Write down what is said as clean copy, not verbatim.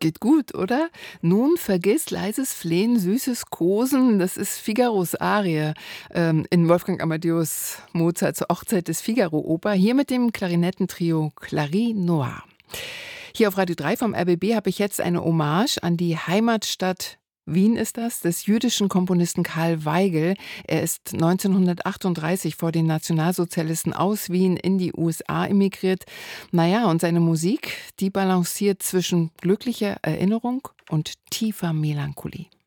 Geht gut, oder? Nun vergiss leises Flehen, süßes Kosen. Das ist Figaros Arie in Wolfgang Amadeus Mozarts Hochzeit des Figaro-Oper. Hier mit dem Klarinettentrio Clary Noir. Hier auf Radio 3 vom RBB habe ich jetzt eine Hommage an die Heimatstadt Wien ist das, des jüdischen Komponisten Karl Weigel. Er ist 1938 vor den Nationalsozialisten aus Wien in die USA emigriert. Naja, und seine Musik, die balanciert zwischen glücklicher Erinnerung und tiefer Melancholie.